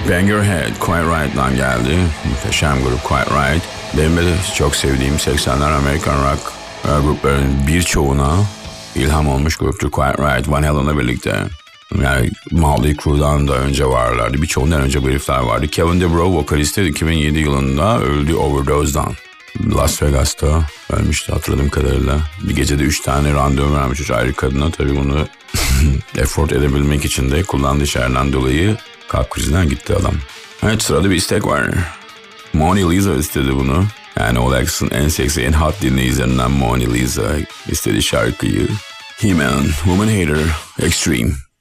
Bang Your Head, Quite Right'dan geldi. Muhteşem grup Quite Right. Benim de çok sevdiğim 80'ler American rock gruplarının birçoğuna ilham olmuş gruptur Quite Right. Van Halen'la birlikte. Yani Motley Crue'dan da önce varlardı. Birçoğundan önce bu herifler vardı. Kevin DuBrow vokalisti 2007 yılında öldü overdose'dan. Las Vegas'ta ölmüştü hatırladığım kadarıyla. Bir gecede 3 tane randevu vermiş 3 ayrı kadına. Tabii bunu effort edebilmek için de kullandığı şeylerden dolayı kalp krizinden gitti adam. Evet, sırada bir istek var. Mona Lisa istedi bunu. Yani Olex'ın en seksi, en hot dinleyicilerinden Mona Lisa istedi şarkıyı. He-Man, Woman Hater, Extreme.